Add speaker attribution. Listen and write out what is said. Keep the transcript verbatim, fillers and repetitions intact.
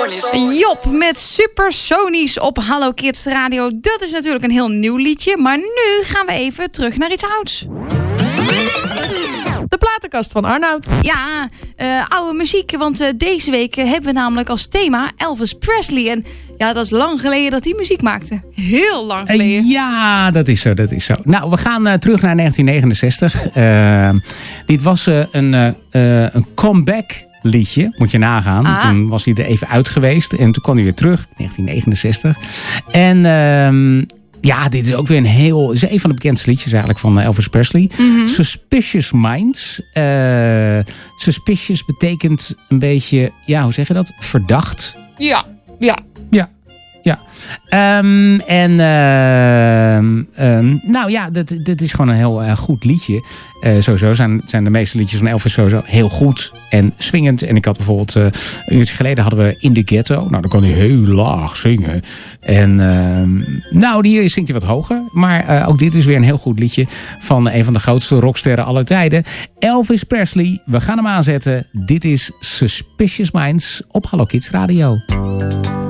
Speaker 1: Supersonisch.
Speaker 2: Job met Supersonisch op Hallo Kids Radio. Dat is natuurlijk een heel nieuw liedje. Maar nu gaan we even terug naar iets ouds.
Speaker 3: De platenkast van Arnoud.
Speaker 2: Ja, uh, oude muziek. Want uh, deze week uh, hebben we namelijk als thema Elvis Presley. En ja, dat is lang geleden dat hij muziek maakte. Heel lang geleden.
Speaker 4: Uh, ja, dat is zo, dat is zo. Nou, we gaan uh, terug naar negentien negenenzestig. Uh, dit was uh, een, uh, uh, een comeback liedje, moet je nagaan. Ah. Toen was hij er even uit geweest. En toen kwam hij weer terug, negentien negenenzestig. En Uh, ja, dit is ook weer een heel... Het is een van de bekendste liedjes eigenlijk van Elvis Presley. Mm-hmm. Suspicious Minds. Uh, suspicious betekent een beetje... Ja, hoe zeg je dat? Verdacht.
Speaker 2: Ja, ja.
Speaker 4: Ja. Ja, um, en uh, um, nou ja, dat, dat is gewoon een heel uh, goed liedje. Uh, sowieso zijn, zijn de meeste liedjes van Elvis sowieso heel goed en swingend. En ik had bijvoorbeeld, uh, een uurtje geleden hadden we In the Ghetto. Nou, dan kan hij heel laag zingen. En uh, nou, die zingt hij wat hoger. Maar uh, ook dit is weer een heel goed liedje van een van de grootste rocksterren aller tijden. Elvis Presley, we gaan hem aanzetten. Dit is Suspicious Minds op Hallo Kids Radio.